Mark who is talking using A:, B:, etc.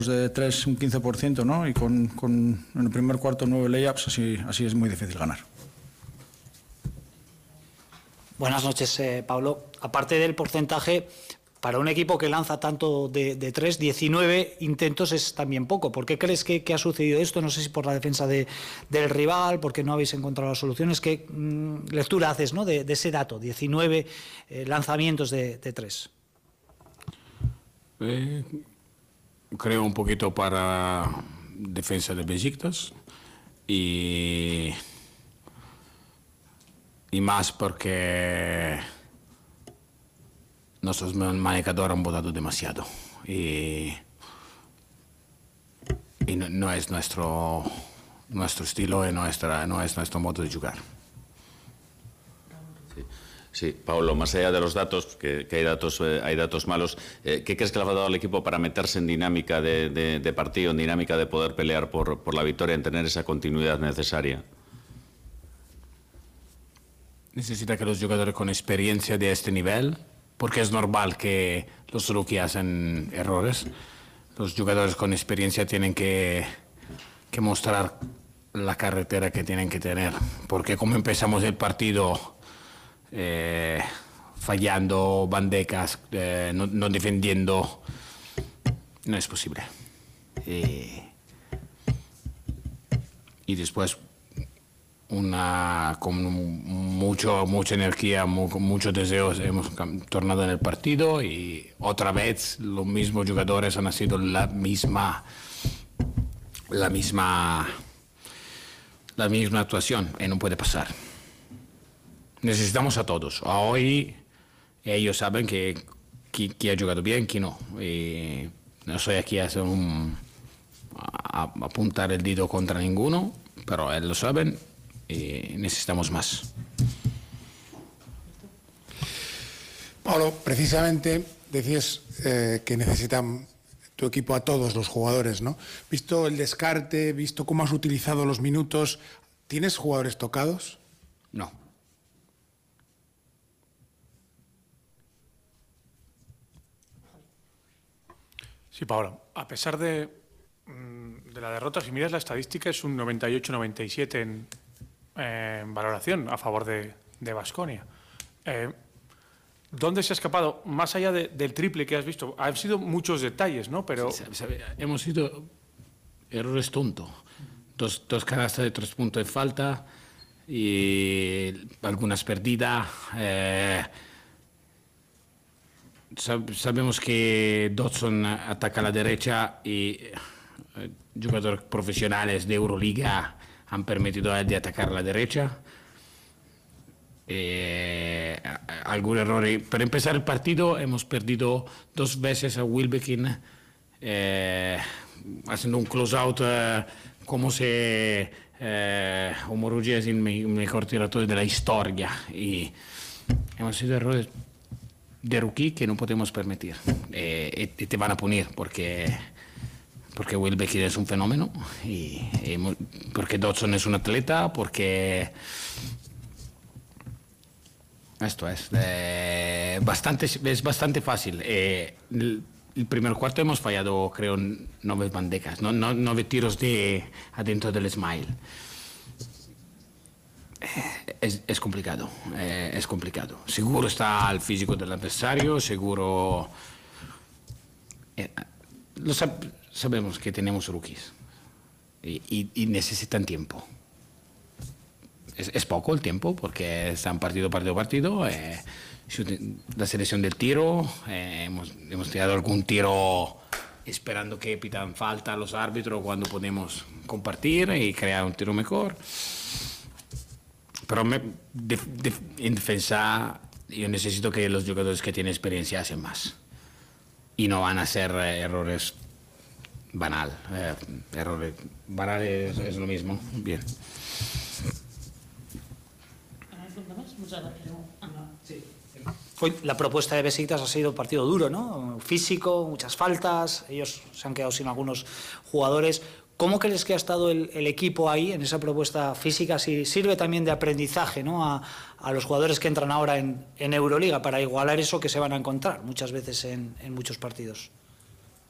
A: de 3 un 15%, ¿no? Y con en el primer cuarto 9 layups, así es muy difícil ganar.
B: Buenas noches, Pablo. Aparte del porcentaje, para un equipo que lanza tanto de 3, 19 intentos es también poco. ¿Por qué crees que ha sucedido esto? No sé si por la defensa del rival, porque no habéis encontrado las soluciones. ¿Qué lectura haces, ¿no? de ese dato, 19 lanzamientos de 3?
C: Creo un poquito para defensa de Besiktas y más porque nuestros manejadores han votado demasiado y no es nuestro estilo y no es nuestro modo de jugar.
D: Sí, Pablo, más allá de los datos, que hay datos malos, ¿qué crees que le ha faltado al equipo para meterse en dinámica de partido, en dinámica de poder pelear por la victoria, en tener esa continuidad necesaria?
C: Necesita que los jugadores con experiencia de este nivel, porque es normal que los rookies hacen errores, los jugadores con experiencia tienen que mostrar la carretera que tienen que tener, porque como empezamos el partido fallando bandejas, no defendiendo, no es posible. Y después con mucha energía, con muchos deseos hemos tornado en el partido y otra vez los mismos jugadores han sido la misma actuación y no puede pasar. Necesitamos a todos. Hoy ellos saben que ha jugado bien, que no. Y no soy aquí a apuntar el dedo contra ninguno, pero ellos lo saben y necesitamos más.
E: Pablo, precisamente decías que necesitan tu equipo a todos los jugadores, ¿no? Visto el descarte, visto cómo has utilizado los minutos, ¿tienes jugadores tocados?
C: No.
F: Sí, Pablo, a pesar de la derrota, si miras la estadística, es un 98-97 en valoración a favor de Baskonia. ¿Dónde se ha escapado? Más allá del triple que has visto, han sido muchos detalles, ¿no? Pero
C: hemos sido errores tontos. Dos canastas de 3 puntos de falta y algunas perdidas. Sabemos que Dodson ataca a la derecha y jugadores profesionales de Euroliga han permitido a él de atacar a la derecha. Algún error. Para empezar el partido hemos perdido 2 veces a Wilbekin haciendo un close-out como si Omorugi es el mejor tirador de la historia. Y hemos sido errores de rookie que no podemos permitir. Y te van a punir porque Wilbekin es un fenómeno y porque Dodson es un atleta, porque esto es bastante fácil. El primer cuarto hemos fallado, creo, 9 bandejas, 9 tiros de adentro del smile. Es complicado, es complicado. Seguro está el físico del adversario, seguro. Sabemos que tenemos rookies y necesitan tiempo. Es poco el tiempo porque están partido. La selección del tiro, hemos tirado algún tiro esperando que pitan falta a los árbitros cuando podemos compartir y crear un tiro mejor. Pero en defensa yo necesito que los jugadores que tienen experiencia hacen más y no van a hacer errores banales. Errores banales es lo mismo. Bien.
B: Hoy la propuesta de Besiktas ha sido un partido duro, ¿no? Físico, muchas faltas, ellos se han quedado sin algunos jugadores. ¿Cómo crees que ha estado el equipo ahí en esa propuesta física? Si sirve también de aprendizaje, ¿no? a los jugadores que entran ahora en Euroliga para igualar eso que se van a encontrar muchas veces en muchos partidos.